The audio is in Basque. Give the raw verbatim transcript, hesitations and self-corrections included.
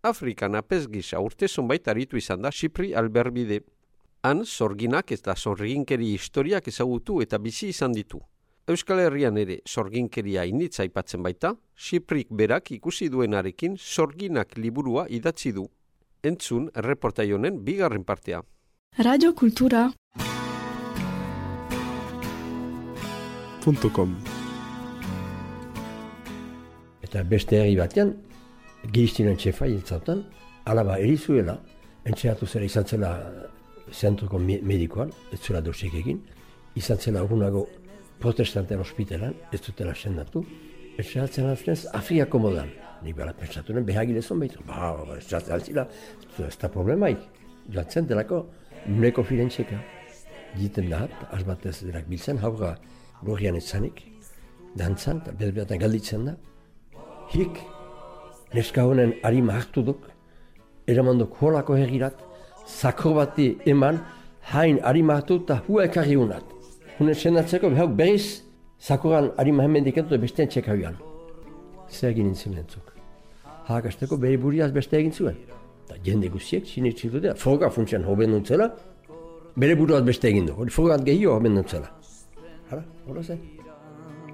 Afrikan apez gisa urte zonbait aritu izan da Xipri alberbide. Han, sorginak eta sorginkeri historiak ezagutu eta bizi izan ditu. Euskal Herrian ere sorginkeria initz aipatzen baita, Xiprik berak ikusi duenarekin sorginak liburua idatzi du. Entzun erreportai honen bigarren partea. Radio Kultura. .com. Eta beste herri batean, Giristinen txefa hiltzautan, alaba erizuela, entxeatu zela izan zela zentroko medikoan, ez zuela dosiek egin, izan zela urgunago protestanten ospitalan, ez dutela sendatu, entxeatzen alzenez Afriako modan. Nik bera pentsatunen behagilezon behitu, ba, entxeatzen alzila, ez da problemaik. Joatzen delako, nuneko firentxeka. Diten dahat, asbatez denak biltzen, haurra gorrian etzanik, dantzan, eta bezbeatan galditzen da. Hik, neska honen harima hartu duk, eramandok holako herrirat, zakor bati eman, hain harima hartu eta hua ekarri unat. Hunen sendatzeko behauk berriz, zakoran harima hemen dikentu bestean txeka joan. Zer egin nintzen entzuk. Hakasteko bere buriaz beste egin zuen. Eta jende guziek, sinetxik dute, froga funtsian hoben nuntzela, bere buruaz beste egin du. Hori frogat gehiago hoben nuntzela. Hala, hola zen.